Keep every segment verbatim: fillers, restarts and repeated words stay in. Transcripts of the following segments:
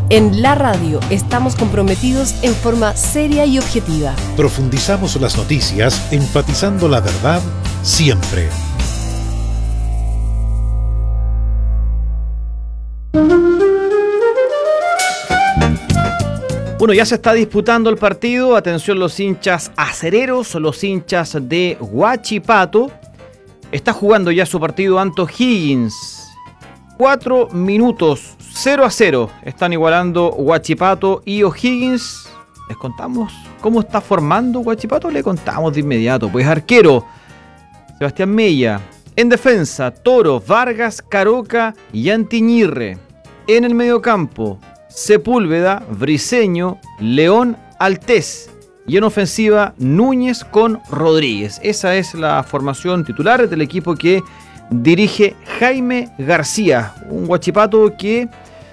En la radio estamos comprometidos en forma seria y objetiva. Profundizamos las noticias, enfatizando la verdad siempre. Bueno, ya se está disputando el partido. Atención los hinchas acereros, los hinchas de Huachipato. Está jugando ya su partido Anto Higgins. Cuatro minutos, cero a cero. Están igualando Huachipato y O'Higgins. ¿Les contamos cómo está formando Huachipato? Le contamos de inmediato. Pues arquero, Sebastián Mella. En defensa, Toro, Vargas, Caroca y Antiñirre. En el mediocampo, Sepúlveda, Briceño, León, Altés. Y en ofensiva, Núñez con Rodríguez. Esa es la formación titular del equipo que dirige Jaime García. Un Huachipato que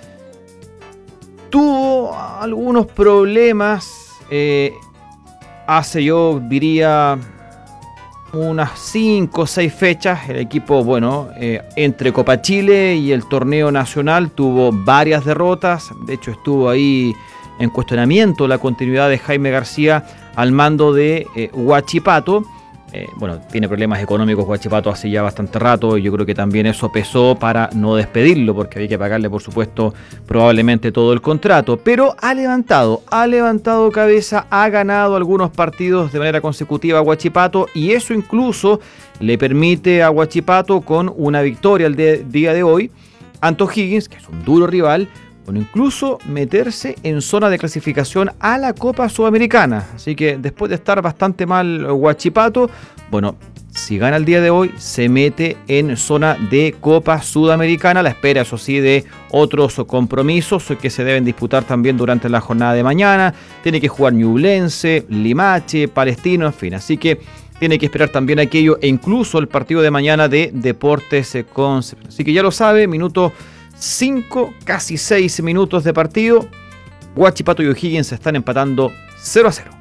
tuvo algunos problemas eh, hace, yo diría, unas cinco o seis fechas. El equipo, bueno, eh, entre Copa Chile y el torneo nacional tuvo varias derrotas. De hecho, estuvo ahí en cuestionamiento la continuidad de Jaime García al mando de eh, Huachipato. Eh, bueno, tiene problemas económicos Huachipato hace ya bastante rato y yo creo que también eso pesó para no despedirlo, porque había que pagarle, por supuesto, probablemente todo el contrato. Pero ha levantado, ha levantado cabeza, ha ganado algunos partidos de manera consecutiva a Huachipato y eso incluso le permite a Huachipato, con una victoria el de, día de hoy, Anto Higgins, que es un duro rival, bueno, incluso meterse en zona de clasificación a la Copa Sudamericana. Así que después de estar bastante mal Huachipato, bueno, si gana el día de hoy, se mete en zona de Copa Sudamericana. La espera, eso sí, de otros compromisos que se deben disputar también durante la jornada de mañana. Tiene que jugar Ñublense, Limache, Palestino, en fin. Así que tiene que esperar también aquello e incluso el partido de mañana de Deportes Concepción. Así que ya lo sabe, minuto cinco, casi seis minutos de partido. Huachipato y O'Higgins se están empatando cero a cero.